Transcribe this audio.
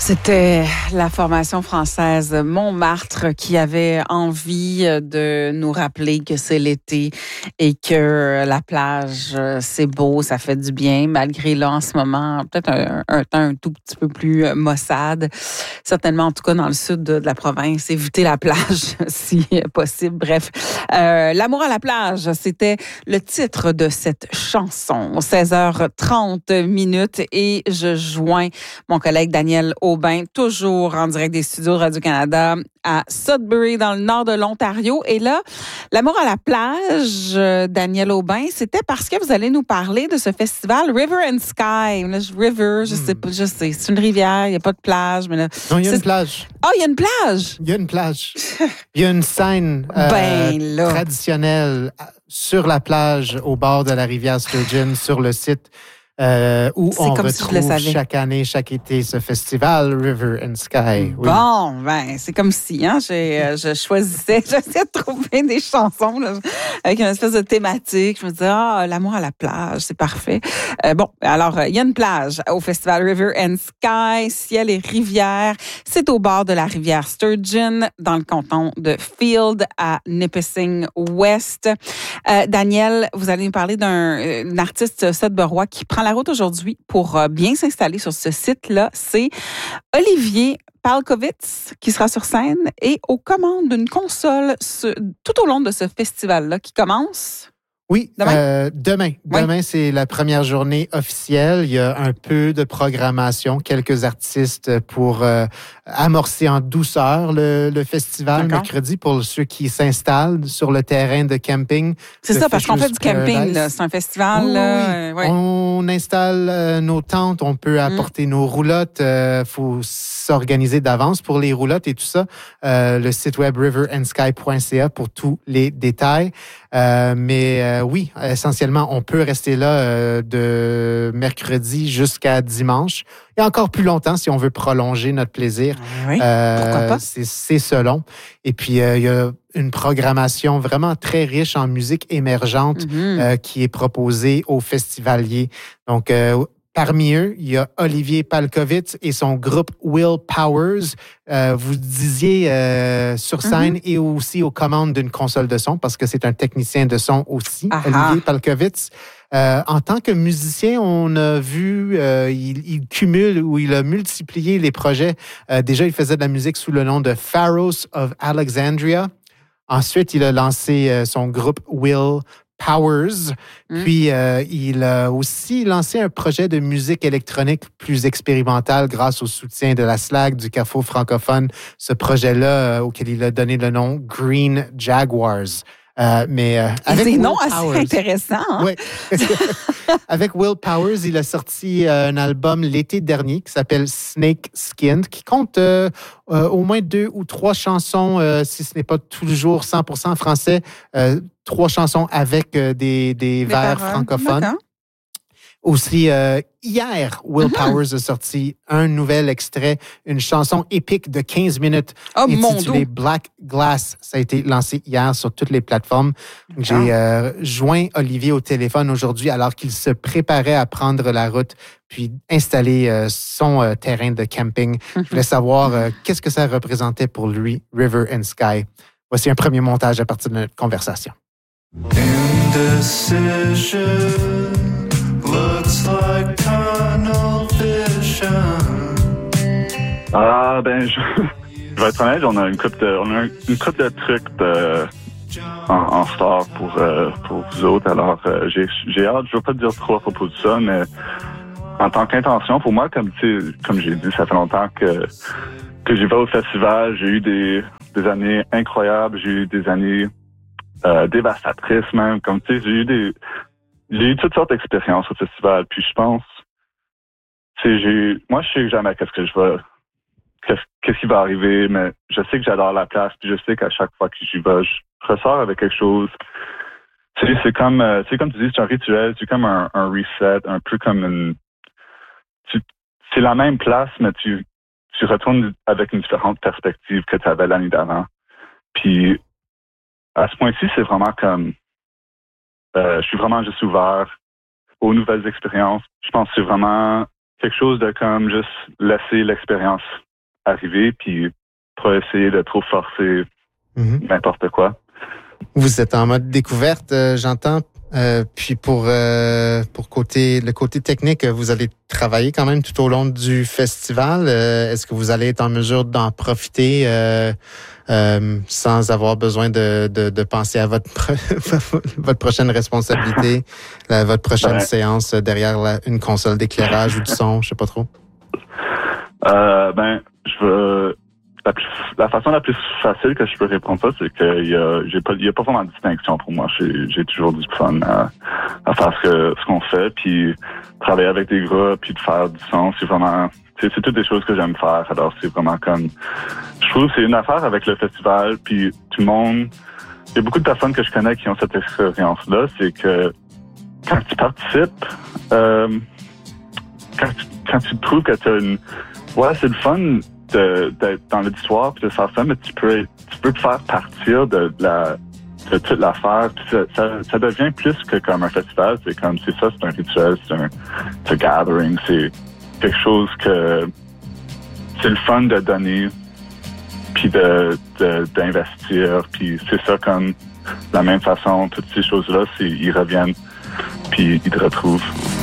C'était la formation française Montmartre qui avait envie de nous rappeler que c'est l'été et que la plage, c'est beau, ça fait du bien, malgré là, en ce moment, peut-être un temps un tout petit peu plus maussade. Certainement, en tout cas, dans le sud de la province, éviter la plage si possible. Bref, l'amour à la plage, c'était le titre de cette chanson. 16h30 minutes et je joins mon collègue Daniel Aubin, toujours en direct des studios de Radio-Canada à Sudbury, dans le nord de l'Ontario. Et là, l'amour à la plage, Daniel Aubin, c'était parce que vous allez nous parler de ce festival River and Sky. River, je sais pas, c'est une rivière, il n'y a pas de plage. Mais là, non, il y a une plage. Ah, il y a une plage? Il y a une plage. Il y a une scène traditionnelle sur la plage, au bord de la rivière Sturgeon, sur le site où on retrouve chaque année, chaque été, ce festival River and Sky. Oui. Bon, ben, c'est comme si je choisissais, j'essayais de trouver des chansons là, avec une espèce de thématique. Je me disais, l'amour à la plage, c'est parfait. Bon, alors, il y a une plage au festival River and Sky, ciel et rivière. C'est au bord de la rivière Sturgeon, dans le canton de Field, à Nipissing West. Daniel, vous allez nous parler d'un artiste sudburois qui prend la route aujourd'hui pour bien s'installer sur ce site-là. C'est Olivier Palkovitz qui sera sur scène et aux commandes d'une console tout au long de ce festival-là qui commence... Oui, demain. Demain, oui. C'est la première journée officielle. Il y a un peu de programmation, quelques artistes pour amorcer en douceur le festival. D'accord. Mercredi, pour ceux qui s'installent sur le terrain de camping. C'est ça, parce qu'on fait du camping, là. C'est un festival. Oui. On installe nos tentes, on peut apporter nos roulottes. Faut s'organiser d'avance pour les roulottes et tout ça. Le site web riverandsky.ca pour tous les détails. Oui, essentiellement, on peut rester là de mercredi jusqu'à dimanche et encore plus longtemps si on veut prolonger notre plaisir. Oui, pourquoi pas? C'est selon. Et puis, il y a une programmation vraiment très riche en musique émergente qui est proposée aux festivaliers. Donc, parmi eux, il y a Olivier Palkovitz et son groupe Will Powers. Vous disiez sur scène et aussi aux commandes d'une console de son, parce que c'est un technicien de son aussi, Olivier Palkovitz. En tant que musicien, on a vu, il cumule ou il a multiplié les projets. Déjà, il faisait de la musique sous le nom de Pharaohs of Alexandria. Ensuite, il a lancé son groupe Will Powers. Puis, il a aussi lancé un projet de musique électronique plus expérimentale grâce au soutien de la SLAG, du Carrefour francophone. Ce projet-là, auquel il a donné le nom Green Jaguars. Avec des noms assez intéressants. Hein? Oui. Avec Will Powers, il a sorti un album l'été dernier qui s'appelle Snake Skinned, qui compte au moins 2 ou 3 chansons, si ce n'est pas toujours 100% français, 3 chansons avec des vers francophones. D'accord. Aussi, hier, Will Powers a sorti un nouvel extrait, une chanson épique de 15 minutes intitulée Black Glass. Ça a été lancé hier sur toutes les plateformes. J'ai joint Olivier au téléphone aujourd'hui alors qu'il se préparait à prendre la route puis installer son terrain de camping. Je voulais savoir qu'est-ce que ça représentait pour lui, River and Sky. Voici un premier montage à partir de notre conversation. Indecision looks like tunnel vision. Je vais être honnête, on a une couple de trucs en store pour vous autres. Alors, j'ai hâte, je veux pas te dire trop à propos de ça, mais en tant qu'intention, pour moi, comme j'ai dit, ça fait longtemps que j'y vais au festival. J'ai eu des années incroyables, j'ai eu des années dévastatrices même. Comme tu sais, j'ai eu toutes sortes d'expériences au festival. Puis je pense, moi je sais jamais qu'est-ce qui va arriver, mais je sais que j'adore la place. Puis je sais qu'à chaque fois que j'y vais, je ressors avec quelque chose. Tu sais, c'est comme tu dis, c'est un rituel, c'est comme un reset, un peu comme c'est la même place, mais tu retournes avec une différente perspective que tu avais l'année d'avant. Puis à ce point-ci, c'est vraiment comme je suis vraiment juste ouvert aux nouvelles expériences. Je pense que c'est vraiment quelque chose de comme juste laisser l'expérience arriver, puis pas essayer de trop forcer n'importe quoi. Vous êtes en mode découverte, j'entends. Puis pour le côté technique, vous allez travailler quand même tout au long du festival. Est-ce que vous allez être en mesure d'en profiter sans avoir besoin de penser à votre prochaine responsabilité, votre prochaine séance derrière une console d'éclairage ou du son, je sais pas trop? Je veux... La façon la plus facile que je peux répondre ça, c'est qu'il y a pas vraiment de distinction pour moi. J'ai toujours du fun à faire ce qu'on fait, puis travailler avec des groupes, puis de faire du son, c'est vraiment, c'est toutes des choses que j'aime faire. Alors c'est vraiment comme, je trouve que c'est une affaire avec le festival, puis tout le monde, il y a beaucoup de personnes que je connais qui ont cette expérience-là, c'est que quand tu participes, quand tu trouves que tu as c'est le fun d'être dans l'auditoire puis de faire ça, mais tu peux te faire partir de toute l'affaire. Puis ça devient plus que comme un festival. C'est un rituel, c'est un gathering. C'est quelque chose que c'est le fun de donner puis d'investir. Puis c'est ça comme de la même façon, toutes ces choses-là, ils reviennent puis ils te retrouvent.